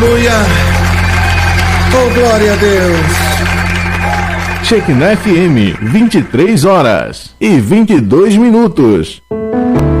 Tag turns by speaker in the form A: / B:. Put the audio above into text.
A: Aleluia! Oh, glória a Deus!
B: Shekinah FM, 23 horas e 22 minutos.